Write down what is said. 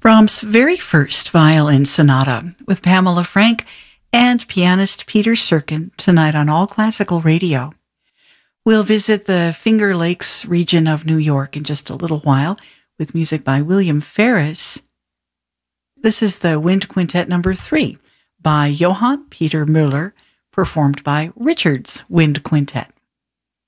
Brahms' very first violin sonata with Pamela Frank and pianist Peter Serkin tonight on All Classical Radio. We'll visit the Finger Lakes region of New York in just a little while with music by William Ferris. This is the Wind Quintet No. 3 by Johann Peter Müller, performed by Richard's Wind Quintet.